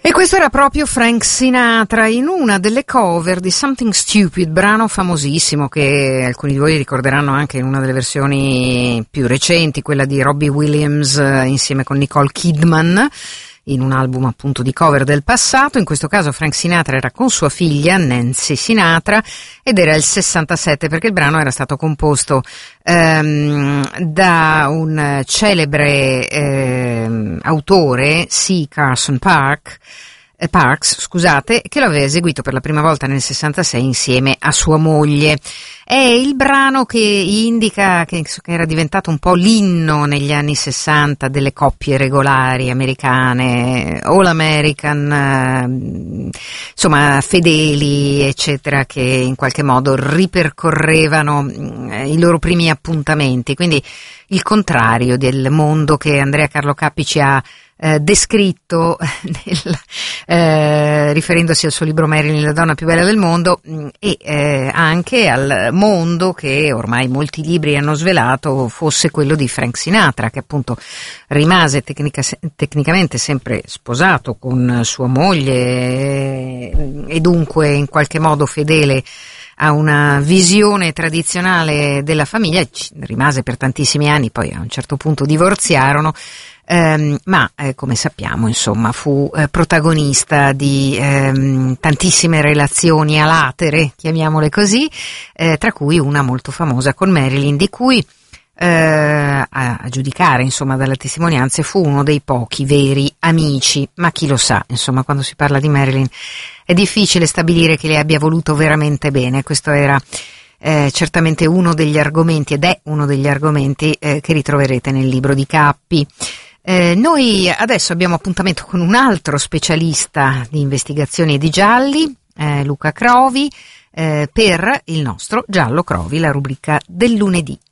E questo era proprio Frank Sinatra in una delle cover di Something Stupid, brano famosissimo che alcuni di voi ricorderanno anche in una delle versioni più recenti, quella di Robbie Williams insieme con Nicole Kidman, in un album appunto di cover del passato. In questo caso Frank Sinatra era con sua figlia Nancy Sinatra ed era il 67, perché il brano era stato composto da un celebre autore, C. Carson Parks, scusate, che lo aveva eseguito per la prima volta nel 66 insieme a sua moglie. È il brano che indica che era diventato un po' l'inno negli anni 60 delle coppie regolari americane, all American, insomma fedeli, eccetera, che in qualche modo ripercorrevano i loro primi appuntamenti. Quindi il contrario del mondo che Andrea Carlo Cappi ci ha descritto riferendosi al suo libro Marilyn, la donna più bella del mondo, e anche al mondo che ormai molti libri hanno svelato fosse quello di Frank Sinatra, che appunto rimase tecnicamente sempre sposato con sua moglie e dunque in qualche modo fedele a una visione tradizionale della famiglia. Rimase per tantissimi anni, poi a un certo punto divorziarono, ma come sappiamo insomma fu protagonista di tantissime relazioni a latere, chiamiamole così, tra cui una molto famosa con Marilyn, di cui a giudicare insomma dalle testimonianze fu uno dei pochi veri amici, ma chi lo sa, insomma quando si parla di Marilyn è difficile stabilire che le abbia voluto veramente bene. Questo era certamente uno degli argomenti, ed è uno degli argomenti che ritroverete nel libro di Cappi. Noi adesso abbiamo appuntamento con un altro specialista di investigazioni di gialli, Luca Crovi, per il nostro Giallo Crovi, la rubrica del lunedì.